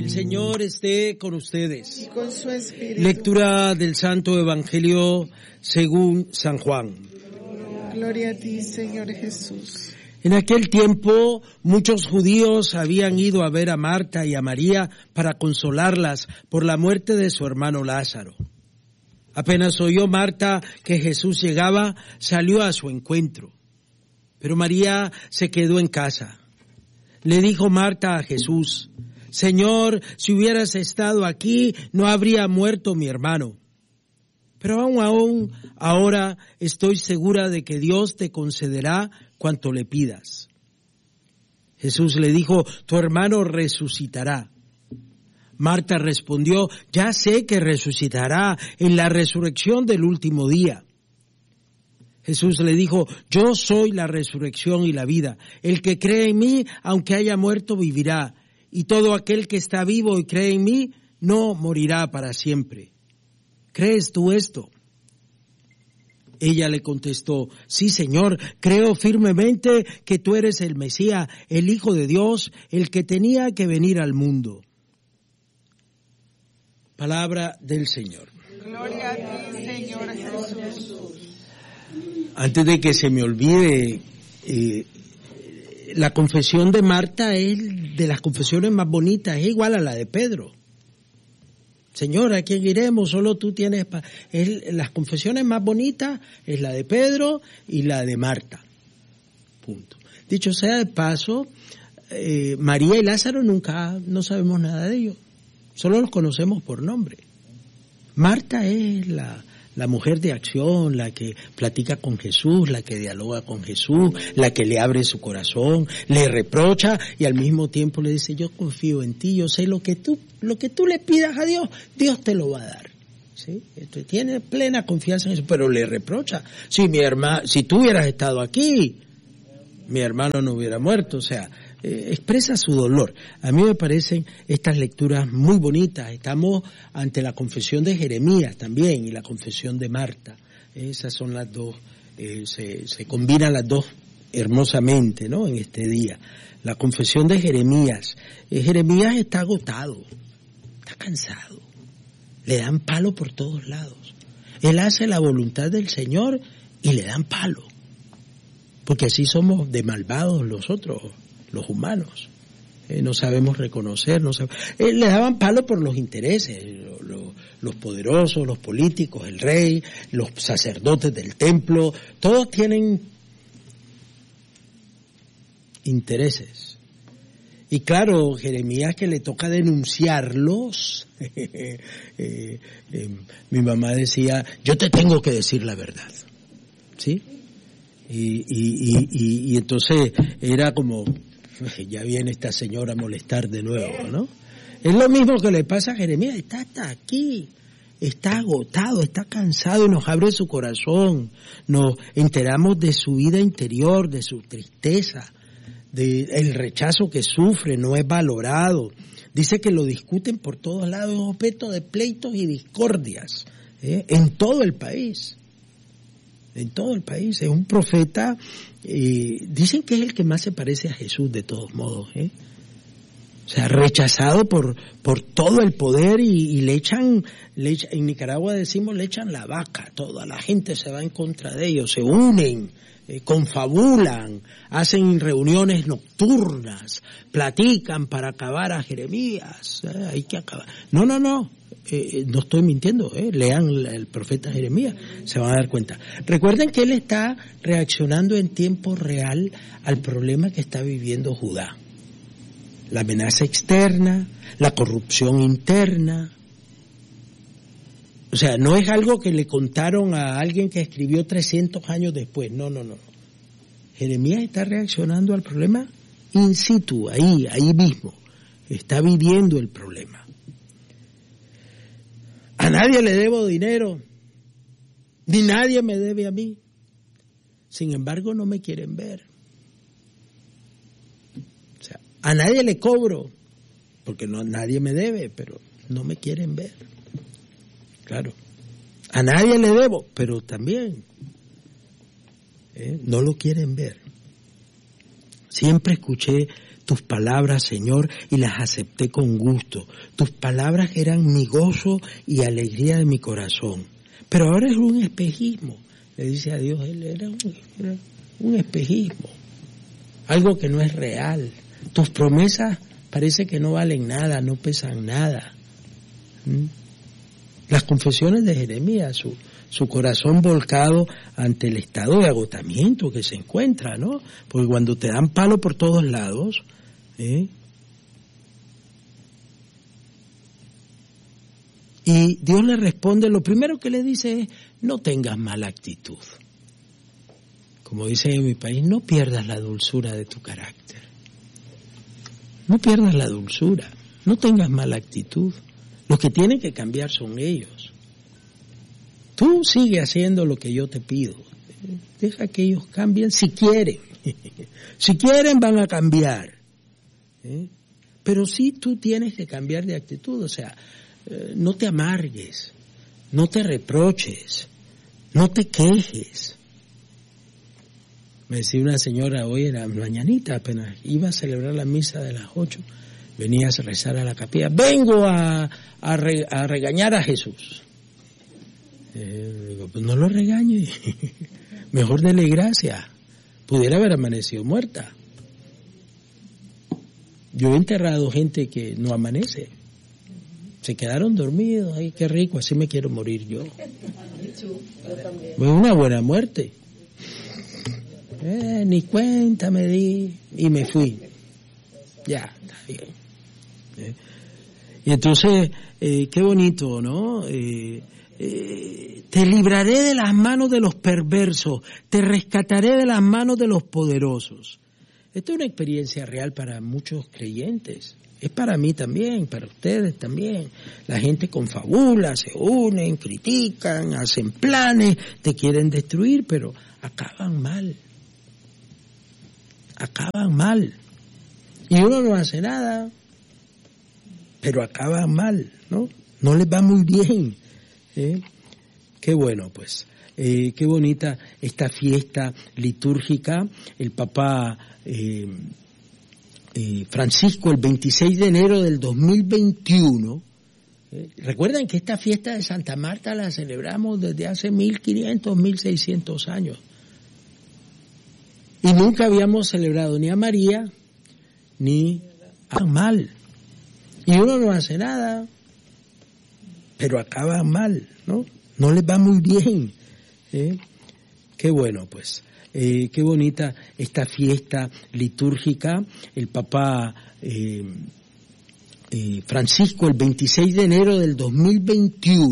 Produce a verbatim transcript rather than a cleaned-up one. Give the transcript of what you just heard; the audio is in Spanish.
El Señor esté con ustedes. Y con su espíritu. Lectura del Santo Evangelio según San Juan. Gloria a ti, Señor Jesús. En aquel tiempo, muchos judíos habían ido a ver a Marta y a María para consolarlas por la muerte de su hermano Lázaro. Apenas oyó Marta que Jesús llegaba, salió a su encuentro. Pero María se quedó en casa. Le dijo Marta a Jesús: Señor, si hubieras estado aquí, no habría muerto mi hermano. Pero aún, aún, ahora estoy segura de que Dios te concederá cuanto le pidas. Jesús le dijo: tu hermano resucitará. Marta respondió: ya sé que resucitará en la resurrección del último día. Jesús le dijo: yo soy la resurrección y la vida. El que cree en mí, aunque haya muerto, vivirá. Y todo aquel que está vivo y cree en mí, no morirá para siempre. ¿Crees tú esto? Ella le contestó: sí, Señor, creo firmemente que tú eres el Mesías, el Hijo de Dios, el que tenía que venir al mundo. Palabra del Señor. Gloria a ti, Señor Jesús. Antes de que se me olvide, eh, la confesión de Marta es de las confesiones más bonitas, es igual a la de Pedro. Señor, ¿a quién iremos? Solo tú tienes... Pa-. Es, las confesiones más bonitas es la de Pedro y la de Marta. Punto. Dicho sea de paso, eh, María y Lázaro nunca, no sabemos nada de ellos. Solo los conocemos por nombre. Marta es la, la mujer de acción, la que platica con Jesús, la que dialoga con Jesús, la que le abre su corazón, le reprocha y al mismo tiempo le dice: yo confío en ti, yo sé lo que tú, lo que tú le pidas a Dios, Dios te lo va a dar. ¿Sí? Entonces, tiene plena confianza en eso, pero le reprocha: si mi hermano, si tú hubieras estado aquí, mi hermano no hubiera muerto. O sea, eh, expresa su dolor. A mí me parecen estas lecturas muy bonitas. Estamos ante la confesión de Jeremías también y la confesión de Marta. Esas son las dos, eh, se, se combinan las dos hermosamente, ¿no? En este día. La confesión de Jeremías. Eh, Jeremías está agotado, está cansado. Le dan palo por todos lados. Él hace la voluntad del Señor y le dan palo. Porque así somos de malvados nosotros, los humanos. Eh, no sabemos reconocer, no sabemos. Eh, le daban palo por los intereses, lo, lo, los poderosos, los políticos, el rey, los sacerdotes del templo, todos tienen intereses. Y claro, Jeremías, que le toca denunciarlos, eh, eh, eh, mi mamá decía: yo te tengo que decir la verdad, ¿sí? Y, y, y, y, y entonces era como, ya viene esta señora a molestar de nuevo, ¿no? Es lo mismo que le pasa a Jeremías, está hasta aquí, está agotado, está cansado y nos abre su corazón, nos enteramos de su vida interior, de su tristeza, del rechazo que sufre, no es valorado. Dice que lo discuten por todos lados, es objeto de pleitos y discordias, ¿eh? En todo el país. En todo el país, es un profeta, eh, dicen que es el que más se parece a Jesús de todos modos, ¿eh? O sea, rechazado por por todo el poder y, y le echan, le echan, en Nicaragua decimos, le echan la vaca, toda la gente se va en contra de ellos, se unen, eh, confabulan, hacen reuniones nocturnas, platican para acabar a Jeremías, eh, hay que acabar. No, no, no. Eh, no estoy mintiendo, eh, lean el profeta Jeremías, se van a dar cuenta. Recuerden que él está reaccionando en tiempo real al problema que está viviendo Judá. La amenaza externa, la corrupción interna. O sea, no es algo que le contaron a alguien que escribió trescientos años después, no, no, no. Jeremías está reaccionando al problema in situ, ahí, ahí mismo. Está viviendo el problema. A nadie le debo dinero, ni nadie me debe a mí. Sin embargo, no me quieren ver. O sea, a nadie le cobro, porque no, nadie me debe, pero no me quieren ver. Claro. A nadie le debo, pero también ¿eh? no lo quieren ver. Siempre escuché tus palabras, Señor, y las acepté con gusto. Tus palabras eran mi gozo y alegría de mi corazón. Pero ahora es un espejismo. Le dice a Dios, él era un, era un espejismo. Algo que no es real. Tus promesas parece que no valen nada, no pesan nada. ¿Mm? Las confesiones de Jeremías, su, su corazón volcado ante el estado de agotamiento que se encuentra, ¿no? Porque cuando te dan palo por todos lados, ¿eh? Y Dios le responde, lo primero que le dice es, no tengas mala actitud. Como dicen en mi país, no pierdas la dulzura de tu carácter. No pierdas la dulzura, no tengas mala actitud. Los que tienen que cambiar son ellos. Tú sigue haciendo lo que yo te pido. Deja que ellos cambien si quieren. Si quieren van a cambiar. ¿Eh? Pero sí tú tienes que cambiar de actitud. O sea, eh, no te amargues, no te reproches, no te quejes. Me decía una señora hoy, era mañanita apenas, iba a celebrar la misa de las ocho. Venía a rezar a la capilla. Vengo a, a, re, a regañar a Jesús. Eh, digo, pues no lo regañe. Mejor dele gracia. Pudiera haber amanecido muerta. Yo he enterrado gente que no amanece. Se quedaron dormidos. Ay, qué rico, así me quiero morir yo. Fue una buena muerte. Eh, ni cuenta me di y me fui. Ya, está bien. ¿Eh? Y entonces, eh, qué bonito, ¿no? Eh, eh, te libraré de las manos de los perversos, te rescataré de las manos de los poderosos. Esta es una experiencia real para muchos creyentes. Es para mí también, para ustedes también. La gente confabula, se unen, critican, hacen planes, te quieren destruir, pero acaban mal. Acaban mal. Y uno no hace nada, pero acaban mal, ¿no? No les va muy bien. ¿Eh? Qué bueno, pues. Eh, qué bonita esta fiesta litúrgica. El Papa eh, eh, Francisco, el veintiséis de enero del dos mil veintiuno. Eh, recuerden que esta fiesta de Santa Marta la celebramos desde hace mil quinientos, mil seiscientos años. Y nunca habíamos celebrado ni a María, ni a mal. Y uno no hace nada, pero acaba mal, ¿no? No les va muy bien. ¿Eh? Qué bueno, pues. Eh, qué bonita esta fiesta litúrgica. El Papa eh, eh, Francisco, el veintiséis de enero del dos mil veintiuno.